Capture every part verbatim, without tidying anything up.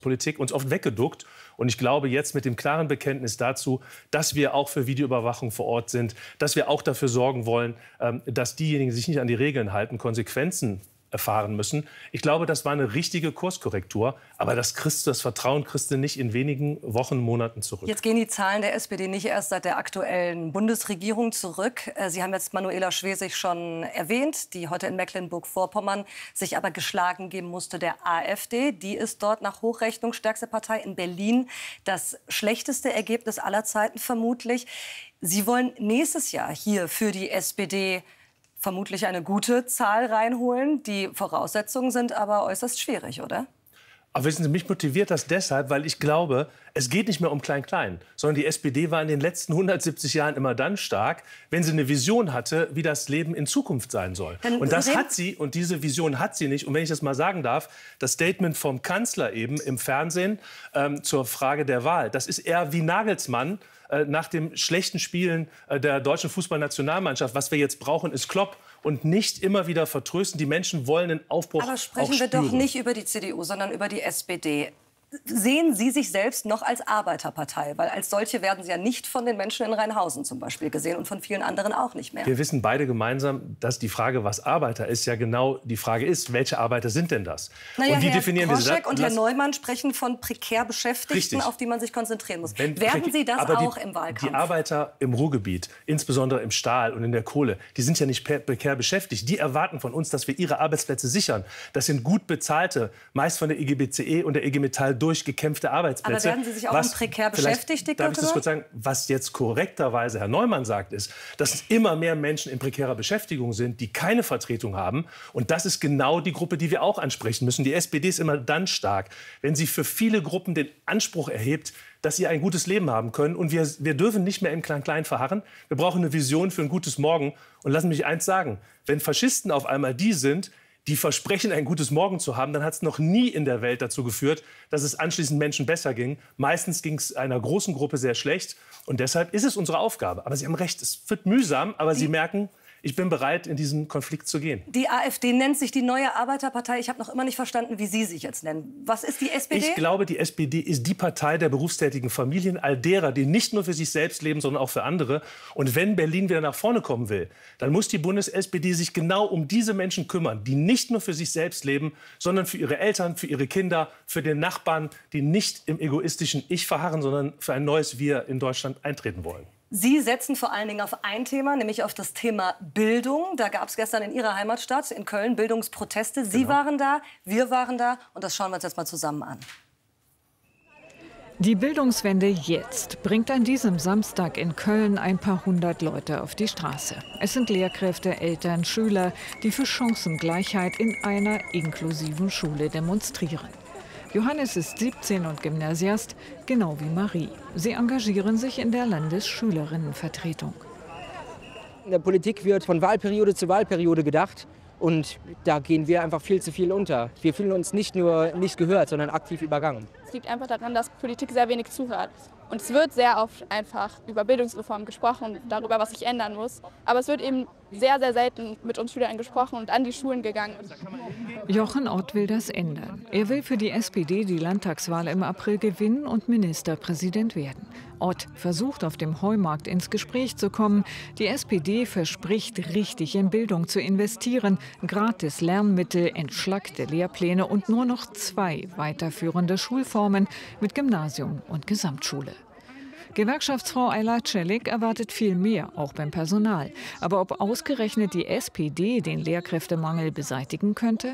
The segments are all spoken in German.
Politik uns oft weggeduckt. Und ich glaube, jetzt mit dem klaren Bekenntnis dazu, dass wir auch für Videoüberwachung vor Ort sind, dass wir auch dafür sorgen wollen, dass diejenigen, die sich nicht an die Regeln halten, Konsequenzen erfahren müssen. Ich glaube, das war eine richtige Kurskorrektur. Aber das, kriegst, das Vertrauen kriegst du nicht in wenigen Wochen, Monaten zurück. Jetzt gehen die Zahlen der S P D nicht erst seit der aktuellen Bundesregierung zurück. Sie haben jetzt Manuela Schwesig schon erwähnt, die heute in Mecklenburg-Vorpommern sich aber geschlagen geben musste der AfD. Die ist dort nach Hochrechnung stärkste Partei in Berlin. Das schlechteste Ergebnis aller Zeiten vermutlich. Sie wollen nächstes Jahr hier für die S P D vermutlich eine gute Zahl reinholen. Die Voraussetzungen sind aber äußerst schwierig, oder? Aber wissen Sie, mich motiviert das deshalb, weil ich glaube, es geht nicht mehr um Klein-Klein, sondern die S P D war in den letzten hundertsiebzig Jahren immer dann stark, wenn sie eine Vision hatte, wie das Leben in Zukunft sein soll. Dann und das hat sie, und diese Vision hat sie nicht. Und wenn ich das mal sagen darf, das Statement vom Kanzler eben im Fernsehen ähm, zur Frage der Wahl, das ist eher wie Nagelsmann äh, nach dem schlechten Spielen äh, der deutschen Fußballnationalmannschaft. Was wir jetzt brauchen, ist Klopp. Und nicht immer wieder vertrösten. Die Menschen wollen einen Aufbruch. Aber sprechen wir doch nicht über die C D U, sondern über die S P D. Sehen Sie sich selbst noch als Arbeiterpartei? Weil als solche werden Sie ja nicht von den Menschen in Rheinhausen zum Beispiel gesehen und von vielen anderen auch nicht mehr. Wir wissen beide gemeinsam, dass die Frage, was Arbeiter ist, ja genau die Frage ist, welche Arbeiter sind denn das? Naja, und wie Herr definieren wir Groschek das? und Herr Neumann sprechen von prekär Beschäftigten, Richtig. auf die man sich konzentrieren muss. Wenn, werden Sie das aber auch die, im Wahlkampf? Die Arbeiter im Ruhrgebiet, insbesondere im Stahl und in der Kohle, die sind ja nicht prekär beschäftigt. Die erwarten von uns, dass wir ihre Arbeitsplätze sichern. Das sind gut bezahlte, meist von der I G B C E und der I G Metall durchgekämpfte Arbeitsplätze. Aber werden Sie sich auch was, um prekär Beschäftigte Darf ich das kümmern? kurz sagen? Was jetzt korrekterweise Herr Neumann sagt, ist, dass es immer mehr Menschen in prekärer Beschäftigung sind, die keine Vertretung haben. Und das ist genau die Gruppe, die wir auch ansprechen müssen. Die S P D ist immer dann stark, wenn sie für viele Gruppen den Anspruch erhebt, dass sie ein gutes Leben haben können. Und wir, wir dürfen nicht mehr im Klein-Klein verharren. Wir brauchen eine Vision für ein gutes Morgen. Und lassen Sie mich eins sagen, wenn Faschisten auf einmal die sind, die versprechen, ein gutes Morgen zu haben, dann hat es noch nie in der Welt dazu geführt, dass es anschließend Menschen besser ging. Meistens ging es einer großen Gruppe sehr schlecht. Und deshalb ist es unsere Aufgabe. Aber Sie haben recht, es wird mühsam, aber Sie merken, ich bin bereit, in diesen Konflikt zu gehen. Die AfD nennt sich die neue Arbeiterpartei. Ich habe noch immer nicht verstanden, wie Sie sich jetzt nennen. Was ist die S P D? Ich glaube, die S P D ist die Partei der berufstätigen Familien, all derer, die nicht nur für sich selbst leben, sondern auch für andere. Und wenn Berlin wieder nach vorne kommen will, dann muss die Bundes-S P D sich genau um diese Menschen kümmern, die nicht nur für sich selbst leben, sondern für ihre Eltern, für ihre Kinder, für den Nachbarn, die nicht im egoistischen Ich verharren, sondern für ein neues Wir in Deutschland eintreten wollen. Sie setzen vor allen Dingen auf ein Thema, nämlich auf das Thema Bildung. Da gab es gestern in Ihrer Heimatstadt, in Köln, Bildungsproteste. Sie Genau. waren da, wir waren da und das schauen wir uns jetzt mal zusammen an. Die Bildungswende jetzt bringt an diesem Samstag in Köln ein paar hundert Leute auf die Straße. Es sind Lehrkräfte, Eltern, Schüler, die für Chancengleichheit in einer inklusiven Schule demonstrieren. Johannes ist siebzehn und Gymnasiast, genau wie Marie. Sie engagieren sich in der Landesschülerinnenvertretung. In der Politik wird von Wahlperiode zu Wahlperiode gedacht. Und da gehen wir einfach viel zu viel unter. Wir fühlen uns nicht nur nicht gehört, sondern aktiv übergangen. Es liegt einfach daran, dass Politik sehr wenig zuhört. Und es wird sehr oft einfach über Bildungsreform gesprochen und darüber, was sich ändern muss. Aber es wird eben sehr, sehr selten mit uns Schülern gesprochen und an die Schulen gegangen. Jochen Ott will das ändern. Er will für die S P D die Landtagswahl im April gewinnen und Ministerpräsident werden. Ott versucht, auf dem Heumarkt ins Gespräch zu kommen. Die S P D verspricht, richtig in Bildung zu investieren. Gratis Lernmittel, entschlackte Lehrpläne und nur noch zwei weiterführende Schulformen mit Gymnasium und Gesamtschule. Gewerkschaftsfrau Ayla Celik erwartet viel mehr, auch beim Personal. Aber ob ausgerechnet die S P D den Lehrkräftemangel beseitigen könnte?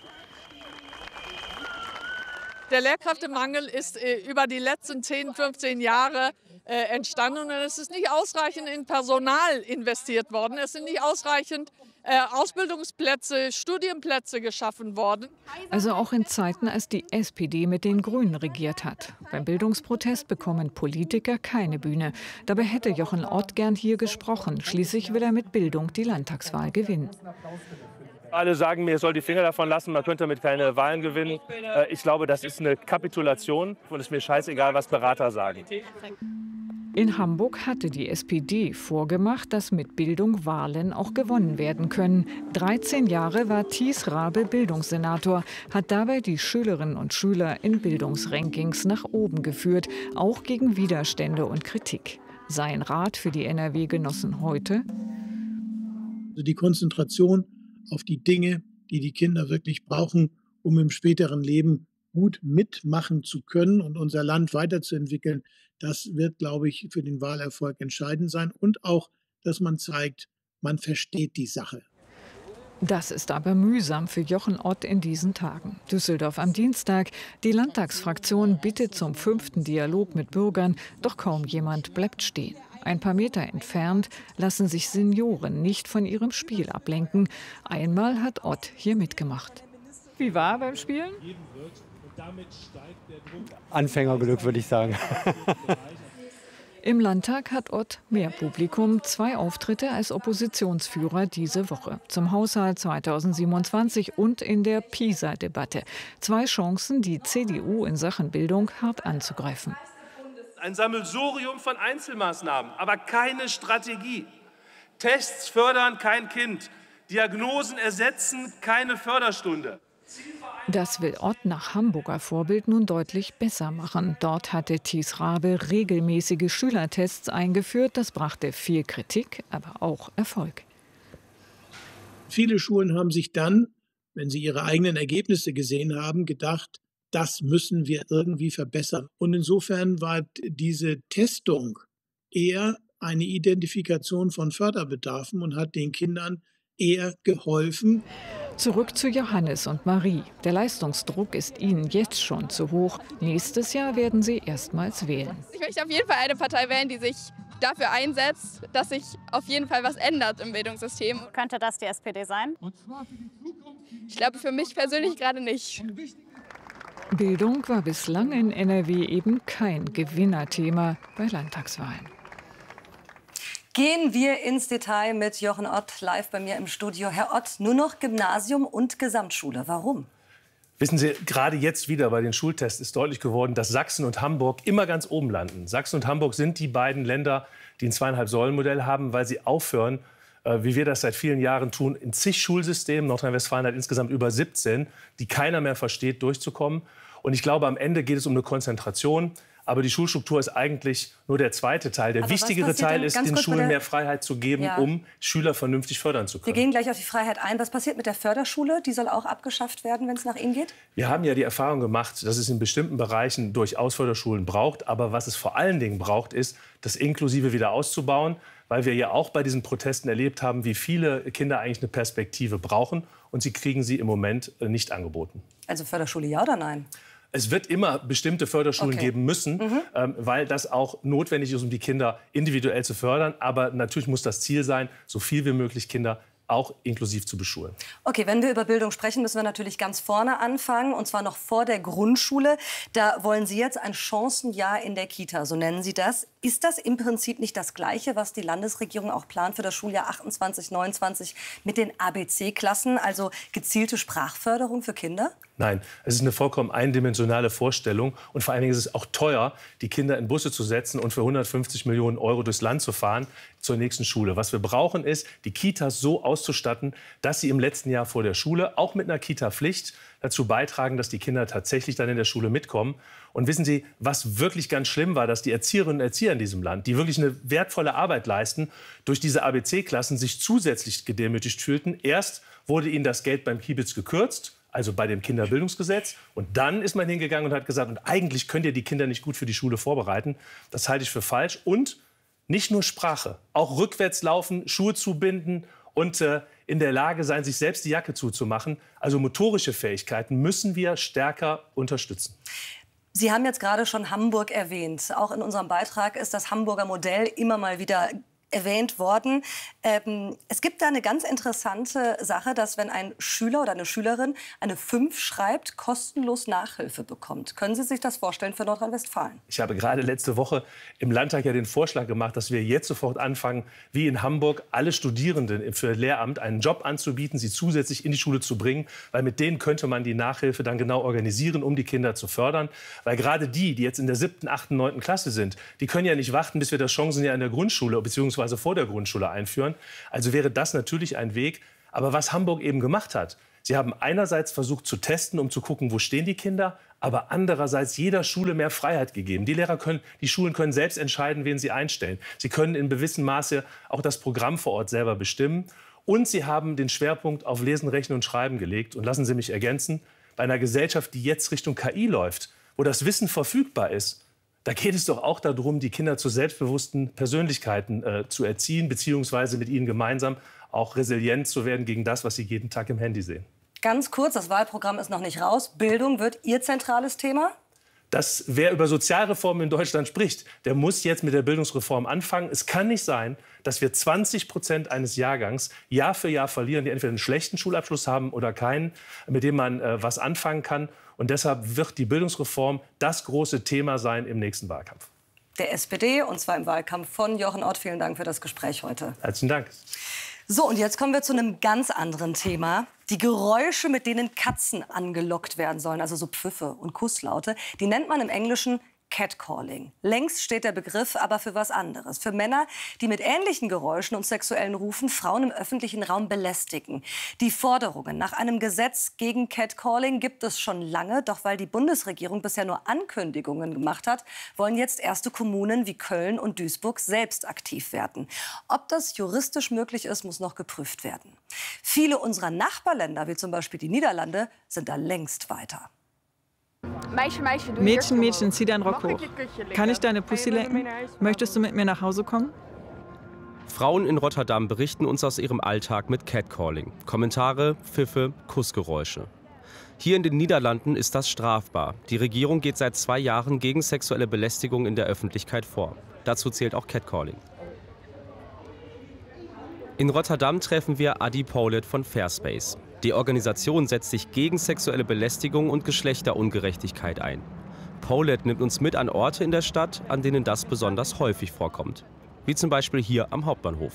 Der Lehrkräftemangel ist äh, über die letzten zehn, fünfzehn Jahre äh, entstanden und es ist nicht ausreichend in Personal investiert worden. Es sind nicht ausreichend äh, Ausbildungsplätze, Studienplätze geschaffen worden. Also auch in Zeiten, als die S P D mit den Grünen regiert hat. Beim Bildungsprotest bekommen Politiker keine Bühne. Dabei hätte Jochen Ott gern hier gesprochen. Schließlich will er mit Bildung die Landtagswahl gewinnen. Alle sagen mir, ich soll die Finger davon lassen, man könnte damit keine Wahlen gewinnen. Ich glaube, das ist eine Kapitulation und es ist mir scheißegal, was Berater sagen. In Hamburg hatte die S P D vorgemacht, dass mit Bildung Wahlen auch gewonnen werden können. dreizehn Jahre war Thies Rabe Bildungssenator, hat dabei die Schülerinnen und Schüler in Bildungsrankings nach oben geführt, auch gegen Widerstände und Kritik. Sein Rat für die N R W-Genossen heute? Die Konzentration auf die Dinge, die die Kinder wirklich brauchen, um im späteren Leben gut mitmachen zu können und unser Land weiterzuentwickeln, das wird, glaube ich, für den Wahlerfolg entscheidend sein. Und auch, dass man zeigt, man versteht die Sache. Das ist aber mühsam für Jochen Ott in diesen Tagen. Düsseldorf am Dienstag. Die Landtagsfraktion bittet zum fünften Dialog mit Bürgern, doch kaum jemand bleibt stehen. Ein paar Meter entfernt lassen sich Senioren nicht von ihrem Spiel ablenken. Einmal hat Ott hier mitgemacht. Wie war beim Spielen? Anfängerglück, würde ich sagen. Im Landtag hat Ott mehr Publikum, zwei Auftritte als Oppositionsführer diese Woche. Zum Haushalt zweitausendsiebenundzwanzig und in der PISA-Debatte. Zwei Chancen, die C D U in Sachen Bildung hart anzugreifen. Ein Sammelsurium von Einzelmaßnahmen, aber keine Strategie. Tests fördern kein Kind. Diagnosen ersetzen keine Förderstunde. Das will Ott nach Hamburger Vorbild nun deutlich besser machen. Dort hatte Thies Rabe regelmäßige Schülertests eingeführt. Das brachte viel Kritik, aber auch Erfolg. Viele Schulen haben sich dann, wenn sie ihre eigenen Ergebnisse gesehen haben, gedacht, das müssen wir irgendwie verbessern. Und insofern war diese Testung eher eine Identifikation von Förderbedarfen und hat den Kindern eher geholfen. Zurück zu Johannes und Marie. Der Leistungsdruck ist ihnen jetzt schon zu hoch. Nächstes Jahr werden sie erstmals wählen. Ich möchte auf jeden Fall eine Partei wählen, die sich dafür einsetzt, dass sich auf jeden Fall was ändert im Bildungssystem. Könnte das die S P D sein? Ich glaube für mich persönlich gerade nicht. Bildung war bislang in N R W eben kein Gewinnerthema bei Landtagswahlen. Gehen wir ins Detail mit Jochen Ott, live bei mir im Studio. Herr Ott, nur noch Gymnasium und Gesamtschule. Warum? Wissen Sie, gerade jetzt wieder bei den Schultests ist deutlich geworden, dass Sachsen und Hamburg immer ganz oben landen. Sachsen und Hamburg sind die beiden Länder, die ein Zweieinhalb-Säulen-Modell haben, weil sie aufhören, äh, wie wir das seit vielen Jahren tun, in zig Schulsystemen, Nordrhein-Westfalen hat insgesamt über siebzehn, die keiner mehr versteht, durchzukommen. Und ich glaube, am Ende geht es um eine Konzentration. Aber die Schulstruktur ist eigentlich nur der zweite Teil. Der Aber wichtigere Teil ist, den Schulen der... mehr Freiheit zu geben, ja. um Schüler vernünftig fördern zu können. Wir gehen gleich auf die Freiheit ein. Was passiert mit der Förderschule? Die soll auch abgeschafft werden, wenn es nach Ihnen geht? Wir haben ja die Erfahrung gemacht, dass es in bestimmten Bereichen durchaus Förderschulen braucht. Aber was es vor allen Dingen braucht, ist, das Inklusive wieder auszubauen. Weil wir ja auch bei diesen Protesten erlebt haben, wie viele Kinder eigentlich eine Perspektive brauchen. Und sie kriegen sie im Moment nicht angeboten. Also Förderschule ja oder nein? Es wird immer bestimmte Förderschulen okay. geben müssen, mhm. ähm, weil das auch notwendig ist, um die Kinder individuell zu fördern. Aber natürlich muss das Ziel sein, so viel wie möglich Kinder auch inklusiv zu beschulen. Okay, wenn wir über Bildung sprechen, müssen wir natürlich ganz vorne anfangen, und zwar noch vor der Grundschule. Da wollen Sie jetzt ein Chancenjahr in der Kita, so nennen Sie das. Ist das im Prinzip nicht das Gleiche, was die Landesregierung auch plant für das Schuljahr achtundzwanzig neunundzwanzig mit den A B C-Klassen, also gezielte Sprachförderung für Kinder? Nein, es ist eine vollkommen eindimensionale Vorstellung. Und vor allen Dingen ist es auch teuer, die Kinder in Busse zu setzen und für hundertfünfzig Millionen Euro durchs Land zu fahren zur nächsten Schule. Was wir brauchen, ist, die Kitas so auszustatten, dass sie im letzten Jahr vor der Schule, auch mit einer Kita-Pflicht, dazu beitragen, dass die Kinder tatsächlich dann in der Schule mitkommen. Und wissen Sie, was wirklich ganz schlimm war, dass die Erzieherinnen und Erzieher in diesem Land, die wirklich eine wertvolle Arbeit leisten, durch diese A B C-Klassen sich zusätzlich gedemütigt fühlten. Erst wurde ihnen das Geld beim Kiebitz gekürzt, also bei dem Kinderbildungsgesetz. Und dann ist man hingegangen und hat gesagt, und eigentlich könnt ihr die Kinder nicht gut für die Schule vorbereiten. Das halte ich für falsch. Und nicht nur Sprache, auch rückwärts laufen, Schuhe zubinden und äh, in der Lage sein, sich selbst die Jacke zuzumachen. Also motorische Fähigkeiten müssen wir stärker unterstützen. Sie haben jetzt gerade schon Hamburg erwähnt. Auch in unserem Beitrag ist das Hamburger Modell immer mal wieder erwähnt worden. Ähm, es gibt da eine ganz interessante Sache, dass wenn ein Schüler oder eine Schülerin eine fünf schreibt, kostenlos Nachhilfe bekommt. Können Sie sich das vorstellen für Nordrhein-Westfalen? Ich habe gerade letzte Woche im Landtag ja den Vorschlag gemacht, dass wir jetzt sofort anfangen, wie in Hamburg, alle Studierenden für Lehramt einen Job anzubieten, sie zusätzlich in die Schule zu bringen, weil mit denen könnte man die Nachhilfe dann genau organisieren, um die Kinder zu fördern. Weil gerade die, die jetzt in der siebten, achten, neunten Klasse sind, die können ja nicht warten, bis wir das Chancenjahr in der Grundschule bzw. vor der Grundschule einführen. Also wäre das natürlich ein Weg. Aber was Hamburg eben gemacht hat, sie haben einerseits versucht zu testen, um zu gucken, wo stehen die Kinder, aber andererseits jeder Schule mehr Freiheit gegeben. Die Lehrer können, die Schulen können selbst entscheiden, wen sie einstellen. Sie können in gewissem Maße auch das Programm vor Ort selber bestimmen. Und sie haben den Schwerpunkt auf Lesen, Rechnen und Schreiben gelegt. Und lassen Sie mich ergänzen, bei einer Gesellschaft, die jetzt Richtung K I läuft, wo das Wissen verfügbar ist, da geht es doch auch darum, die Kinder zu selbstbewussten Persönlichkeiten äh, zu erziehen, beziehungsweise mit ihnen gemeinsam auch resilient zu werden gegen das, was sie jeden Tag im Handy sehen. Ganz kurz, das Wahlprogramm ist noch nicht raus. Bildung wird Ihr zentrales Thema? Dass wer über Sozialreformen in Deutschland spricht, der muss jetzt mit der Bildungsreform anfangen. Es kann nicht sein, dass wir zwanzig Prozent eines Jahrgangs Jahr für Jahr verlieren, die entweder einen schlechten Schulabschluss haben oder keinen, mit dem man äh, was anfangen kann. Und deshalb wird die Bildungsreform das große Thema sein im nächsten Wahlkampf. Der S P D, und zwar im Wahlkampf von Jochen Ott. Vielen Dank für das Gespräch heute. Herzlichen Dank. So, und jetzt kommen wir zu einem ganz anderen Thema. Die Geräusche, mit denen Katzen angelockt werden sollen, also so Pfiffe und Kusslaute, die nennt man im Englischen Catcalling. Längst steht der Begriff aber für was anderes. Für Männer, die mit ähnlichen Geräuschen und sexuellen Rufen Frauen im öffentlichen Raum belästigen. Die Forderungen nach einem Gesetz gegen Catcalling gibt es schon lange. Doch weil die Bundesregierung bisher nur Ankündigungen gemacht hat, wollen jetzt erste Kommunen wie Köln und Duisburg selbst aktiv werden. Ob das juristisch möglich ist, muss noch geprüft werden. Viele unserer Nachbarländer, wie zum Beispiel die Niederlande, sind da längst weiter. Mädchen, Mädchen, zieh deinen Rock hoch. Kann ich deine Pussy lecken? Möchtest du mit mir nach Hause kommen? Frauen in Rotterdam berichten uns aus ihrem Alltag mit Catcalling. Kommentare, Pfiffe, Kussgeräusche. Hier in den Niederlanden ist das strafbar. Die Regierung geht seit zwei Jahren gegen sexuelle Belästigung in der Öffentlichkeit vor. Dazu zählt auch Catcalling. In Rotterdam treffen wir Adi Paulet von Fairspace. Die Organisation setzt sich gegen sexuelle Belästigung und Geschlechterungerechtigkeit ein. Paulet nimmt uns mit an Orte in der Stadt, an denen das besonders häufig vorkommt. Wie zum Beispiel hier am Hauptbahnhof.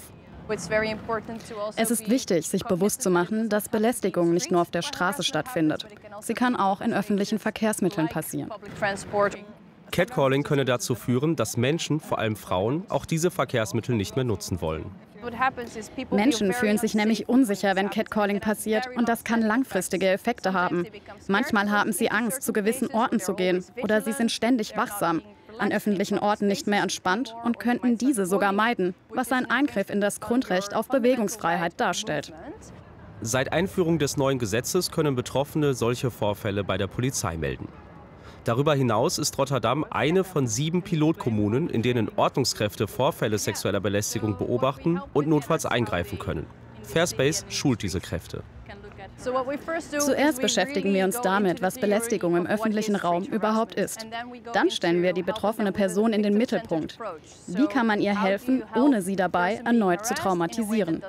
Es ist wichtig, sich bewusst zu machen, dass Belästigung nicht nur auf der Straße stattfindet. Sie kann auch in öffentlichen Verkehrsmitteln passieren. Catcalling könne dazu führen, dass Menschen, vor allem Frauen, auch diese Verkehrsmittel nicht mehr nutzen wollen. Menschen fühlen sich nämlich unsicher, wenn Catcalling passiert, und das kann langfristige Effekte haben. Manchmal haben sie Angst, zu gewissen Orten zu gehen, oder sie sind ständig wachsam, an öffentlichen Orten nicht mehr entspannt und könnten diese sogar meiden, was ein Eingriff in das Grundrecht auf Bewegungsfreiheit darstellt. Seit Einführung des neuen Gesetzes können Betroffene solche Vorfälle bei der Polizei melden. Darüber hinaus ist Rotterdam eine von sieben Pilotkommunen, in denen Ordnungskräfte Vorfälle sexueller Belästigung beobachten und notfalls eingreifen können. Fairspace schult diese Kräfte. Zuerst beschäftigen wir uns damit, was Belästigung im öffentlichen Raum überhaupt ist. Dann stellen wir die betroffene Person in den Mittelpunkt. Wie kann man ihr helfen, ohne sie dabei erneut zu traumatisieren?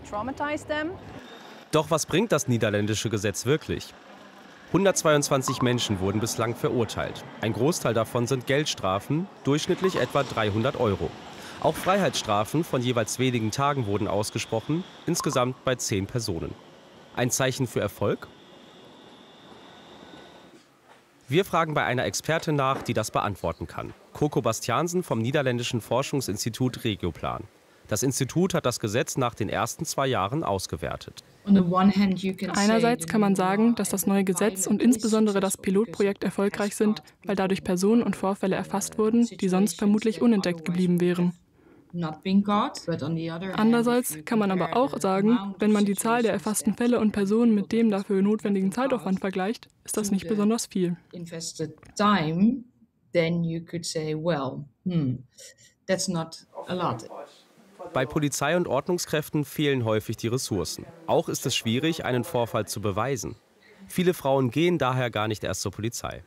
Doch was bringt das niederländische Gesetz wirklich? hundertzweiundzwanzig Menschen wurden bislang verurteilt. Ein Großteil davon sind Geldstrafen, durchschnittlich etwa dreihundert Euro. Auch Freiheitsstrafen von jeweils wenigen Tagen wurden ausgesprochen, insgesamt bei zehn Personen. Ein Zeichen für Erfolg? Wir fragen bei einer Expertin nach, die das beantworten kann. Coco Bastiansen vom niederländischen Forschungsinstitut Regioplan. Das Institut hat das Gesetz nach den ersten zwei Jahren ausgewertet. Einerseits kann man sagen, dass das neue Gesetz und insbesondere das Pilotprojekt erfolgreich sind, weil dadurch Personen und Vorfälle erfasst wurden, die sonst vermutlich unentdeckt geblieben wären. Andererseits kann man aber auch sagen, wenn man die Zahl der erfassten Fälle und Personen mit dem dafür notwendigen Zeitaufwand vergleicht, ist das nicht besonders viel. Bei Polizei und Ordnungskräften fehlen häufig die Ressourcen. Auch ist es schwierig, einen Vorfall zu beweisen. Viele Frauen gehen daher gar nicht erst zur Polizei.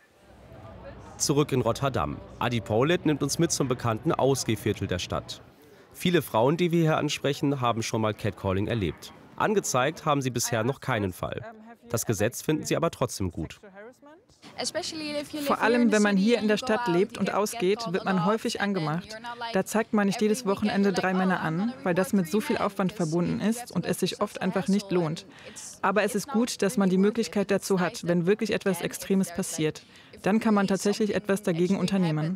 Zurück in Rotterdam. Adi Paulet nimmt uns mit zum bekannten Ausgehviertel der Stadt. Viele Frauen, die wir hier ansprechen, haben schon mal Catcalling erlebt. Angezeigt haben sie bisher noch keinen Fall. Das Gesetz finden sie aber trotzdem gut. Vor allem, wenn man hier in der Stadt lebt und ausgeht, wird man häufig angemacht. Da zeigt man nicht jedes Wochenende drei Männer an, weil das mit so viel Aufwand verbunden ist und es sich oft einfach nicht lohnt. Aber es ist gut, dass man die Möglichkeit dazu hat, wenn wirklich etwas Extremes passiert. Dann kann man tatsächlich etwas dagegen unternehmen.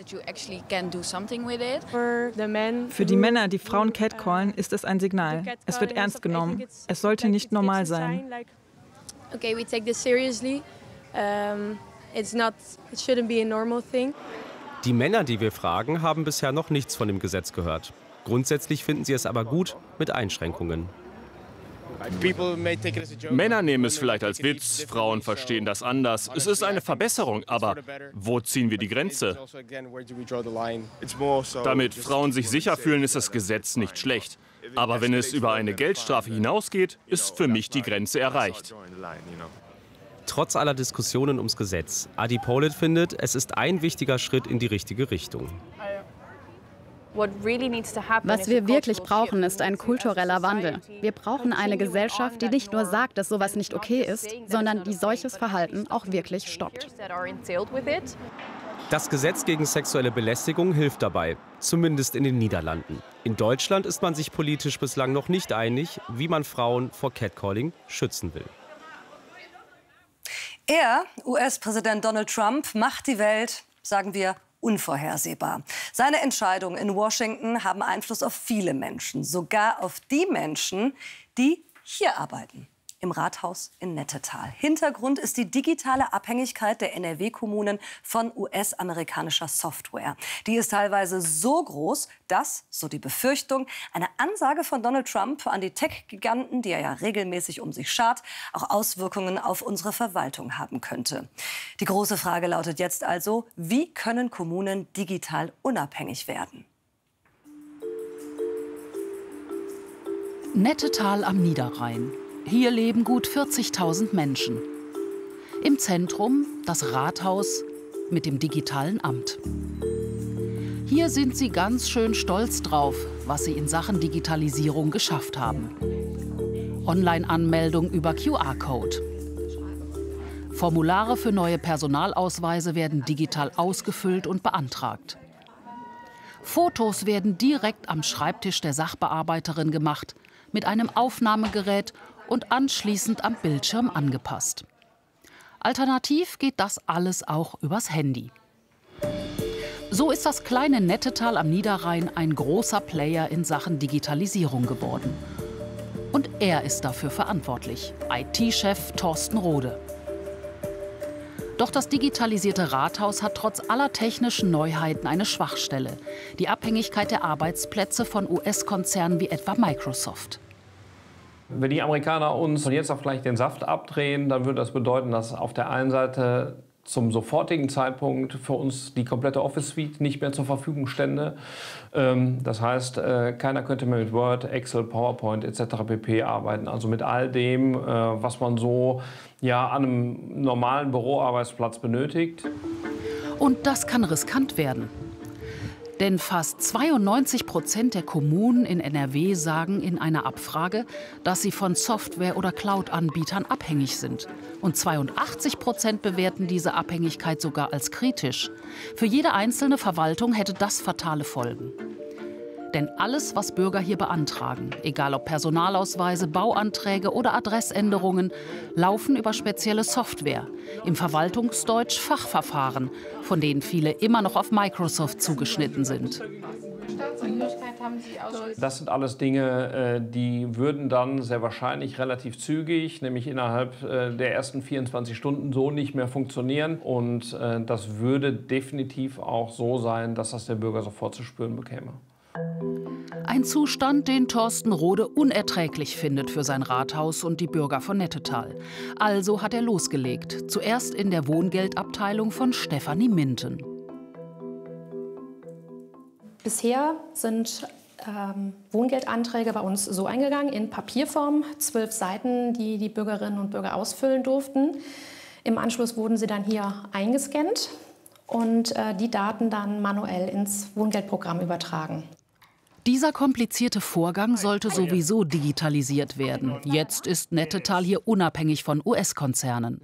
Für die Männer, die Frauen catcallen, ist es ein Signal. Es wird ernst genommen. Es sollte nicht normal sein. Okay, we take this seriously. Um, it's not, it shouldn't be a normal thing. Die Männer, die wir fragen, haben bisher noch nichts von dem Gesetz gehört. Grundsätzlich finden sie es aber gut, mit Einschränkungen. Männer nehmen es vielleicht als Witz, Frauen verstehen das anders. Es ist eine Verbesserung, aber wo ziehen wir die Grenze? Damit Frauen sich sicher fühlen, ist das Gesetz nicht schlecht. Aber wenn es über eine Geldstrafe hinausgeht, ist für mich die Grenze erreicht. Trotz aller Diskussionen ums Gesetz, Adi Polit findet, es ist ein wichtiger Schritt in die richtige Richtung. Was wir wirklich brauchen, ist ein kultureller Wandel. Wir brauchen eine Gesellschaft, die nicht nur sagt, dass sowas nicht okay ist, sondern die solches Verhalten auch wirklich stoppt. Das Gesetz gegen sexuelle Belästigung hilft dabei, zumindest in den Niederlanden. In Deutschland ist man sich politisch bislang noch nicht einig, wie man Frauen vor Catcalling schützen will. Er, U S-Präsident Donald Trump, macht die Welt, sagen wir, unvorhersehbar. Seine Entscheidungen in Washington haben Einfluss auf viele Menschen, sogar auf die Menschen, die hier arbeiten. Im Rathaus in Nettetal. Hintergrund ist die digitale Abhängigkeit der N R W-Kommunen von U S-amerikanischer Software. Die ist teilweise so groß, dass, so die Befürchtung, eine Ansage von Donald Trump an die Tech-Giganten, die er ja regelmäßig um sich schart, auch Auswirkungen auf unsere Verwaltung haben könnte. Die große Frage lautet jetzt also, wie können Kommunen digital unabhängig werden? Nettetal am Niederrhein. Hier leben gut vierzigtausend Menschen. Im Zentrum das Rathaus mit dem digitalen Amt. Hier sind sie ganz schön stolz drauf, was sie in Sachen Digitalisierung geschafft haben. Online-Anmeldung über Q R-Code. Formulare für neue Personalausweise werden digital ausgefüllt und beantragt. Fotos werden direkt am Schreibtisch der Sachbearbeiterin gemacht, mit einem Aufnahmegerät und anschließend am Bildschirm angepasst. Alternativ geht das alles auch übers Handy. So ist das kleine Nettetal am Niederrhein ein großer Player in Sachen Digitalisierung geworden. Und er ist dafür verantwortlich, I T-Chef Thorsten Rode. Doch das digitalisierte Rathaus hat trotz aller technischen Neuheiten eine Schwachstelle: die Abhängigkeit der Arbeitsplätze von U S-Konzernen wie etwa Microsoft. Wenn die Amerikaner uns von jetzt auf gleich den Saft abdrehen, dann würde das bedeuten, dass auf der einen Seite zum sofortigen Zeitpunkt für uns die komplette Office Suite nicht mehr zur Verfügung stände. Das heißt, keiner könnte mehr mit Word, Excel, PowerPoint et cetera pp. Arbeiten. Also mit all dem, was man so ja, an einem normalen Büroarbeitsplatz benötigt. Und das kann riskant werden. Denn fast zweiundneunzig Prozent der Kommunen in N R W sagen in einer Abfrage, dass sie von Software- oder Cloud-Anbietern abhängig sind. Und zweiundachtzig Prozent bewerten diese Abhängigkeit sogar als kritisch. Für jede einzelne Verwaltung hätte das fatale Folgen. Denn alles, was Bürger hier beantragen, egal ob Personalausweise, Bauanträge oder Adressänderungen, laufen über spezielle Software, im Verwaltungsdeutsch Fachverfahren, von denen viele immer noch auf Microsoft zugeschnitten sind. Das sind alles Dinge, die würden dann sehr wahrscheinlich relativ zügig, nämlich innerhalb der ersten vierundzwanzig Stunden so nicht mehr funktionieren. Und das würde definitiv auch so sein, dass das der Bürger sofort zu spüren bekäme. Ein Zustand, den Thorsten Rode unerträglich findet für sein Rathaus und die Bürger von Nettetal. Also hat er losgelegt, zuerst in der Wohngeldabteilung von Stefanie Minten. Bisher sind ähm, Wohngeldanträge bei uns so eingegangen, in Papierform, zwölf Seiten, die die Bürgerinnen und Bürger ausfüllen durften. Im Anschluss wurden sie dann hier eingescannt und äh, die Daten dann manuell ins Wohngeldprogramm übertragen. Dieser komplizierte Vorgang sollte sowieso digitalisiert werden. Jetzt ist Nettetal hier unabhängig von U S-Konzernen.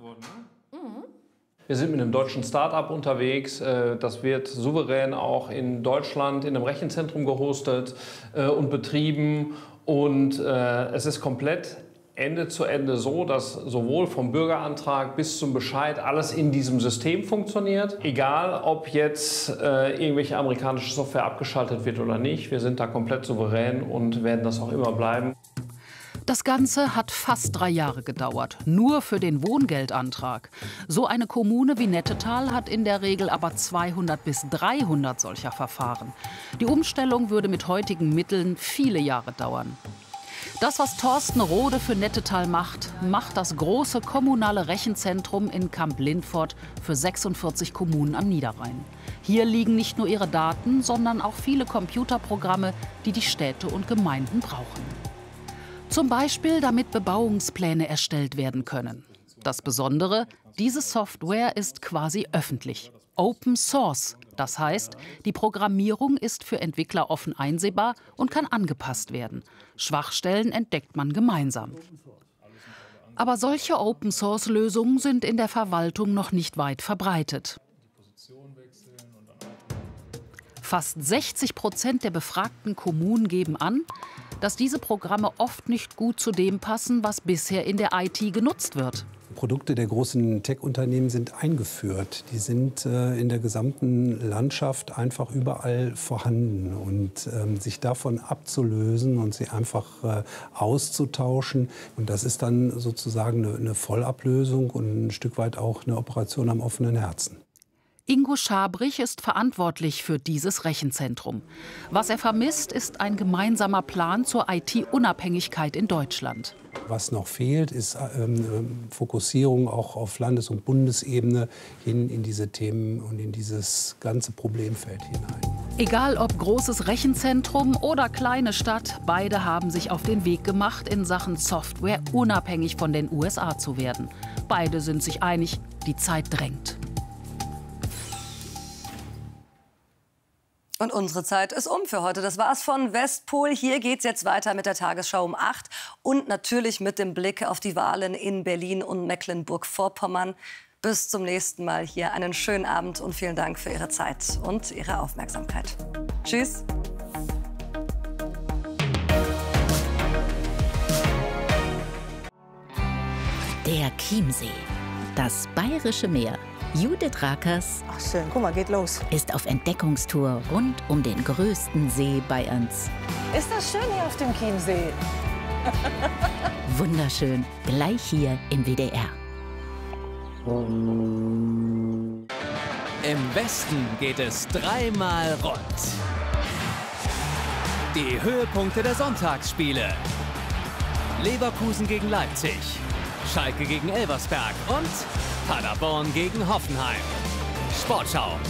Wir sind mit einem deutschen Start-up unterwegs. Das wird souverän auch in Deutschland in einem Rechenzentrum gehostet und betrieben. Und es ist komplett Ende zu Ende so, dass sowohl vom Bürgerantrag bis zum Bescheid alles in diesem System funktioniert. Egal, ob jetzt äh, irgendwelche amerikanische Software abgeschaltet wird oder nicht. Wir sind da komplett souverän und werden das auch immer bleiben. Das Ganze hat fast drei Jahre gedauert, nur für den Wohngeldantrag. So eine Kommune wie Nettetal hat in der Regel aber zweihundert bis dreihundert solcher Verfahren. Die Umstellung würde mit heutigen Mitteln viele Jahre dauern. Das, was Thorsten Rode für Nettetal macht, macht das große kommunale Rechenzentrum in Kamp-Lindfort für sechsundvierzig Kommunen am Niederrhein. Hier liegen nicht nur ihre Daten, sondern auch viele Computerprogramme, die die Städte und Gemeinden brauchen. Zum Beispiel, damit Bebauungspläne erstellt werden können. Das Besondere, diese Software ist quasi öffentlich. Open Source. Das heißt, die Programmierung ist für Entwickler offen einsehbar und kann angepasst werden. Schwachstellen entdeckt man gemeinsam. Aber solche Open-Source-Lösungen sind in der Verwaltung noch nicht weit verbreitet. Fast sechzig Prozent der befragten Kommunen geben an, dass diese Programme oft nicht gut zu dem passen, was bisher in der I T genutzt wird. Produkte der großen Tech-Unternehmen sind eingeführt. Die sind äh, in der gesamten Landschaft einfach überall vorhanden. Und ähm, sich davon abzulösen und sie einfach äh, auszutauschen, und das ist dann sozusagen eine, eine Vollablösung und ein Stück weit auch eine Operation am offenen Herzen. Ingo Schabrich ist verantwortlich für dieses Rechenzentrum. Was er vermisst, ist ein gemeinsamer Plan zur I T-Unabhängigkeit in Deutschland. Was noch fehlt, ist ähm, Fokussierung auch auf Landes- und Bundesebene hin in diese Themen und in dieses ganze Problemfeld hinein. Egal ob großes Rechenzentrum oder kleine Stadt, beide haben sich auf den Weg gemacht, in Sachen Software unabhängig von den U S A zu werden. Beide sind sich einig, die Zeit drängt. Und unsere Zeit ist um für heute. Das war's von Westpol. Hier geht's jetzt weiter mit der Tagesschau um acht und natürlich mit dem Blick auf die Wahlen in Berlin und Mecklenburg-Vorpommern. Bis zum nächsten Mal hier. Einen schönen Abend und vielen Dank für Ihre Zeit und Ihre Aufmerksamkeit. Tschüss. Der Chiemsee, das Bayerische Meer. Judith Rakers Ach schön, guck mal, geht los. Ist auf Entdeckungstour rund um den größten See Bayerns. Ist das schön hier auf dem Chiemsee? Wunderschön, gleich hier im W D R. Im Westen geht es dreimal rund. Die Höhepunkte der Sonntagsspiele. Leverkusen gegen Leipzig, Schalke gegen Elversberg und Paderborn gegen Hoffenheim. Sportschau